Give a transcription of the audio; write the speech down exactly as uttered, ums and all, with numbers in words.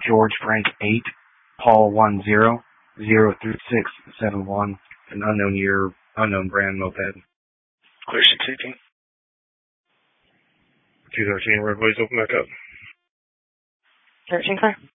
George Frank eight, Paul one zero, zero three six seven one, an unknown year, unknown brand moped. Question taking. two thirteen, roadways open back up. thirteen car.